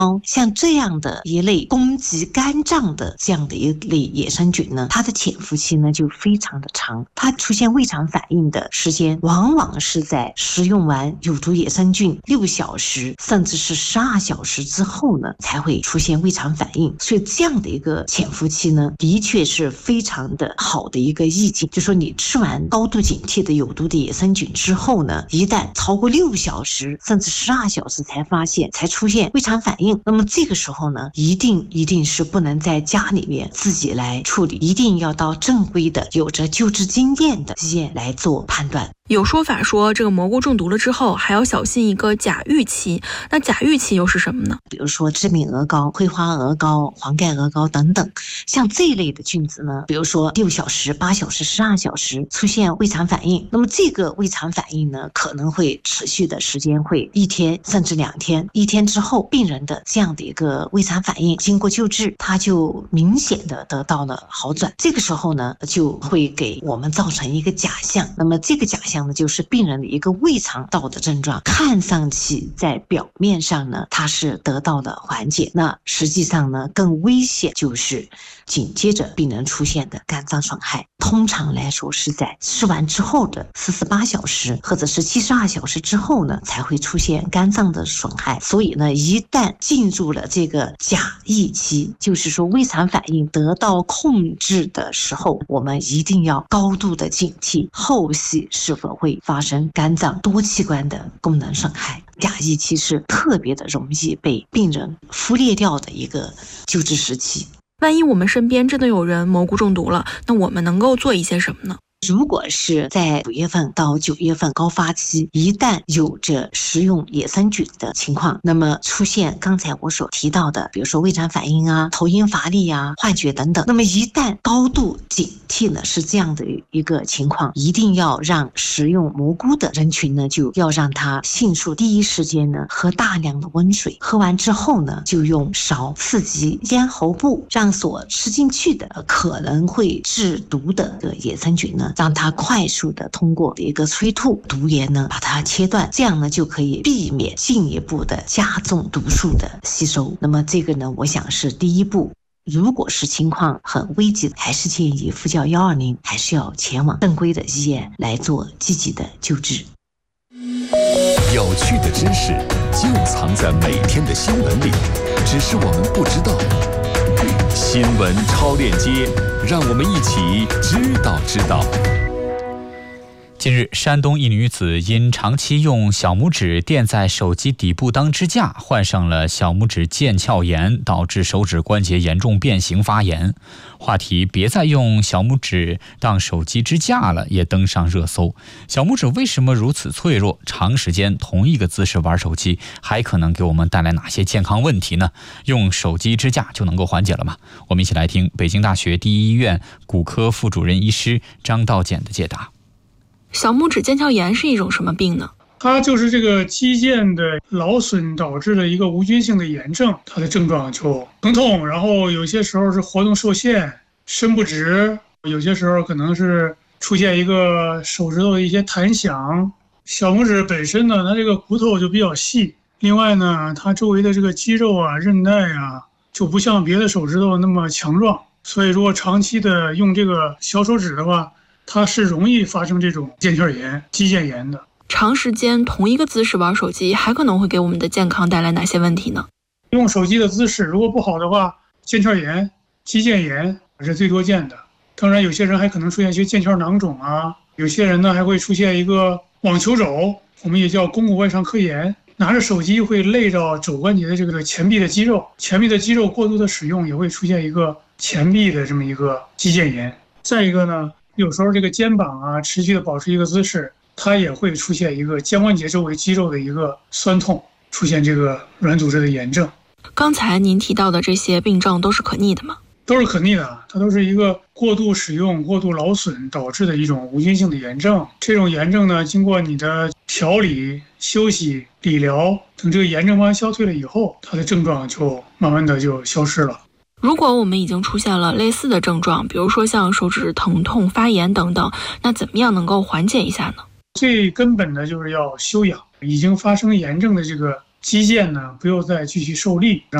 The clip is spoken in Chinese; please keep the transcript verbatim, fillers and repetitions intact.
像这样的一类攻击肝脏的这样的一类野生菌呢，它的潜伏期呢就非常的长，它出现胃肠反应的时间往往是在食用完有毒野生菌六小时甚至是十二小时之后呢才会出现胃肠反应。所以这样的一个潜伏期呢的确是非常的好的一个意境，就说你吃完高度警惕的有毒的野生菌之后呢，一旦超过六小时甚至十二小时才发现才出现胃肠反应，那么这个时候呢一定一定是不能在家里面自己来处理，一定要到正规的有着救治经验的医院来做判断。 有说法说这个蘑菇中毒了之后还要小心一个甲预期，那甲预期又是什么呢？ 比如说致命鹅膏、葵花鹅膏、黄盖鹅膏等等，像这一类的菌子呢，比如说六小时、八小时、十二小时出现胃肠反应，那么这个胃肠反应呢可能会持续的时间会一天甚至两天，一天之后病人的这样的一个胃肠反应经过救治，它就明显的得到了好转，这个时候呢就会给我们造成一个假象，那么这个假象呢就是病人的一个胃肠道的症状，看上去在表面上呢它是得到了缓解，那实际上呢更危险就是紧接着病人出现的肝脏损害，通常来说是在吃完之后的四十八小时或者是七十二小时之后呢才会出现肝脏的损害。所以呢一旦进入了这个甲疫期，就是说胃肠反应得到控制的时候，我们一定要高度的警惕后续是否会发生肝脏多器官的功能损害。甲疫期是特别的容易被病人忽略掉的一个救治时期。 万一我们身边真的有人蘑菇中毒了，那我们能够做一些什么呢？ 如果是在五月份到九月份高发期，一旦有着食用野生菌的情况，那么出现刚才我所提到的，比如说胃肠反应啊、头晕乏力啊、幻觉等等，那么一旦高度警惕呢是这样的一个情况，一定要让食用蘑菇的人群呢，就要让他迅速第一时间呢喝大量的温水，喝完之后呢就用勺刺激咽喉部，让所吃进去的可能会致毒的野生菌呢让它快速的通过一个催吐毒源呢把它切断，这样呢就可以避免进一步的加重毒素的吸收。那么这个呢我想是第一步。如果是情况很危急，还是建议呼叫一二零，还是要前往正规的医院来做积极的救治。 有趣的知识就藏在每天的新闻里，只是我们不知道。新闻超链接，让我们一起知道知道。 近日，山东一女子因长期用小拇指垫在手机底部当支架，患上了小拇指腱鞘炎，导致手指关节严重变形发炎。话题别再用小拇指当手机支架了也登上热搜。小拇指为什么如此脆弱？长时间同一个姿势玩手机还可能给我们带来哪些健康问题呢？用手机支架就能够缓解了吗？我们一起来听北京大学第一医院骨科副主任医师张道简的解答。 小拇指腱鞘炎是一种什么病呢？ 它就是这个肌腱的劳损导致的一个无菌性的炎症，它的症状就疼痛，然后有些时候是活动受限、伸不直，有些时候可能是出现一个手指头的一些弹响。小拇指本身呢，它这个骨头就比较细，另外呢，它周围的这个肌肉啊、韧带啊，就不像别的手指头那么强壮，所以如果长期的用这个小手指的话，它是容易发生这种腱鞘炎、肌腱炎的。 长时间同一个姿势玩手机，还可能会给我们的健康带来哪些问题呢？ 用手机的姿势如果不好的话，腱鞘炎、肌腱炎是最多见的。当然，有些人还可能出现一些腱鞘囊肿啊，有些人呢还会出现一个网球肘，我们也叫肱骨外伤科炎。拿着手机会累到肘关节的这个前臂的肌肉，前臂的肌肉过度的使用也会出现一个前臂的这么一个肌腱炎。再一个呢，有时候这个肩膀啊持续的保持一个姿势，它也会出现一个肩关节周围肌肉的一个酸痛，出现这个软组织的炎症。 刚才您提到的这些病症都是可逆的吗？ 都是可逆的，它都是一个过度使用、过度劳损导致的一种无菌性的炎症。这种炎症呢，经过你的调理、休息、理疗，等这个炎症慢慢消退了以后，它的症状就慢慢的就消失了。 如果我们已经出现了类似的症状，比如说像手指疼痛、发炎等等，那怎么样能够缓解一下呢？ 最根本的就是要休养，已经发生炎症的这个肌腱呢不要再继续受力。